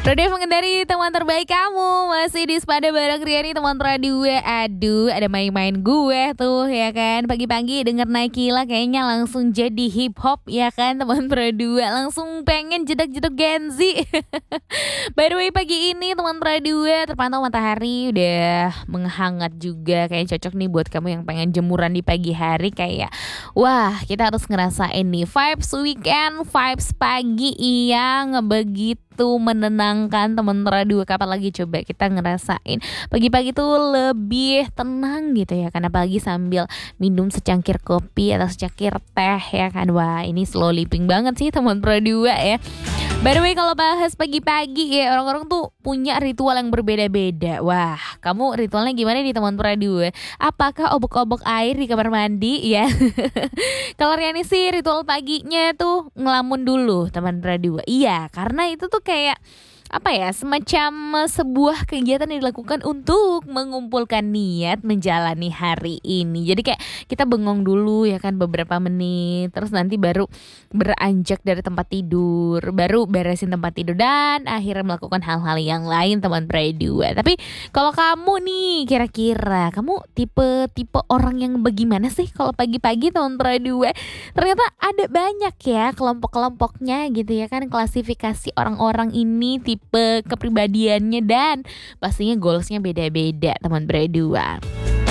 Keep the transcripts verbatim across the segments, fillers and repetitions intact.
Roda mengendari teman terbaik kamu. Masih di Sepada bareng Riani teman gue. Aduh ada main-main gue tuh ya kan. Pagi-pagi denger Naikila kayaknya langsung jadi hip hop ya kan teman gue. Langsung pengen jedak-jedak Gen Z. By the way pagi ini teman gue terpantau matahari udah menghangat juga. Kayak cocok nih buat kamu yang pengen jemuran di pagi hari. Kayak wah kita harus ngerasain nih vibes weekend, vibes pagi yang begitu menenangkan teman radio. Kapan lagi coba kita ngerasain pagi-pagi tuh lebih tenang gitu ya kan, apalagi sambil minum secangkir kopi atau secangkir teh ya kan. Wah ini slow living banget sih teman radio ya. By the way kalau bahas pagi-pagi ya, orang-orang tuh punya ritual yang berbeda-beda. Wah kamu ritualnya gimana nih teman radio? Apakah obok-obok air di kamar mandi ya? Kalau Riani sih ritual paginya tuh ngelamun dulu teman radio. Iya karena itu tuh kayak apa ya, semacam sebuah kegiatan yang dilakukan untuk mengumpulkan niat menjalani hari ini. Jadi kayak kita bengong dulu ya kan beberapa menit, terus nanti baru beranjak dari tempat tidur, baru beresin tempat tidur dan akhirnya melakukan hal-hal yang lain teman radio. Tapi kalau kamu nih kira-kira kamu tipe-tipe orang yang bagaimana sih kalau pagi-pagi teman radio? Ternyata ada banyak ya kelompok-kelompoknya gitu ya kan, klasifikasi orang-orang ini tipe tipe kepribadiannya dan pastinya goalsnya beda-beda teman berdua.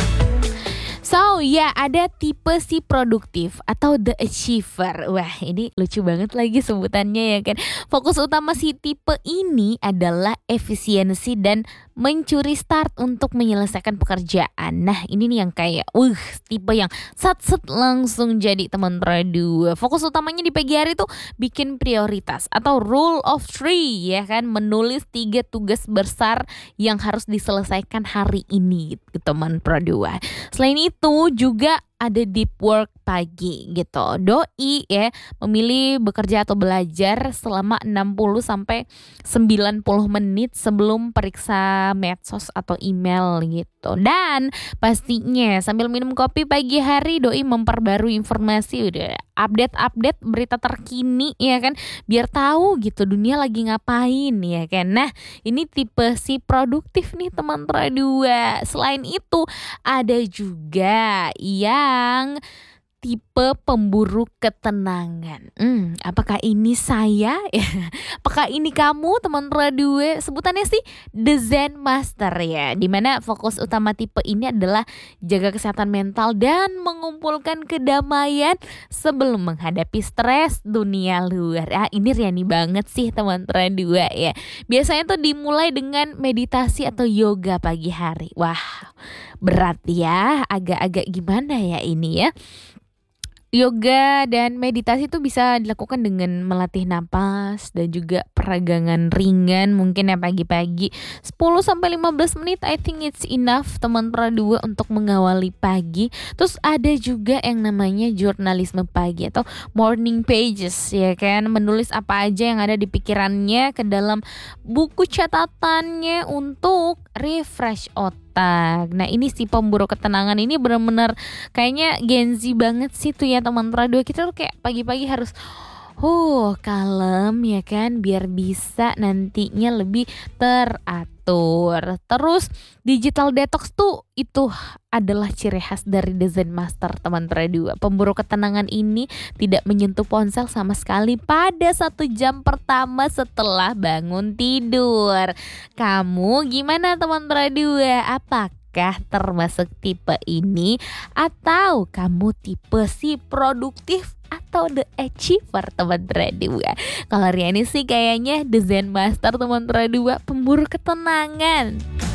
So ya yeah, ada tipe si produktif atau the achiever. Wah ini lucu banget lagi sebutannya ya kan. Fokus utama si tipe ini adalah efisiensi dan mencuri start untuk menyelesaikan pekerjaan. Nah ini nih yang kayak uh tipe yang sat-set langsung jadi teman radio. Fokus utamanya di pagi hari tuh bikin prioritas atau rule of three ya kan, menulis tiga tugas besar yang harus diselesaikan hari ini gitu teman radio. Selain itu juga ada deep work pagi gitu. Doi ya memilih bekerja atau belajar selama enam puluh sampai sembilan puluh menit sebelum periksa medsos atau email gitu. Dan pastinya sambil minum kopi pagi hari doi memperbarui informasi, udah update-update berita terkini ya kan, biar tahu gitu dunia lagi ngapain ya kan. Nah ini tipe si produktif nih teman radio. Selain itu ada juga yang tipe pemburu ketenangan. Hmm, apakah ini saya? Apakah ini kamu teman radio? Sebutannya sih The Zen Master ya. Dimana fokus utama tipe ini adalah jaga kesehatan mental dan mengumpulkan kedamaian sebelum menghadapi stres dunia luar. Ah, ini Riani banget sih teman radio ya. Biasanya tuh dimulai dengan meditasi atau yoga pagi hari. Wah berat ya, agak-agak gimana ya ini ya. Yoga dan meditasi itu bisa dilakukan dengan melatih napas dan juga peragangan ringan mungkin ya pagi-pagi sepuluh sampai lima belas menit. I think it's enough teman radio untuk mengawali pagi. Terus ada juga yang namanya jurnalisme pagi atau morning pages ya kan, menulis apa aja yang ada di pikirannya ke dalam buku catatannya untuk refresh otak. Nah ini si pemburu ketenangan ini benar-benar kayaknya Gen Z banget sih tuh ya teman radio. Kita tuh kayak pagi-pagi harus huh kalem ya kan, biar bisa nantinya lebih teratur. Terus digital detox tuh itu adalah ciri khas dari The Zen Master teman radio. Pemburu ketenangan ini tidak menyentuh ponsel sama sekali pada satu jam pertama setelah bangun tidur. Kamu gimana teman radio? Apakah termasuk tipe ini atau kamu tipe si produktif atau the achiever teman radio? Kalau Riani sih kayaknya The Zen Master teman radio, pemburu ketenangan.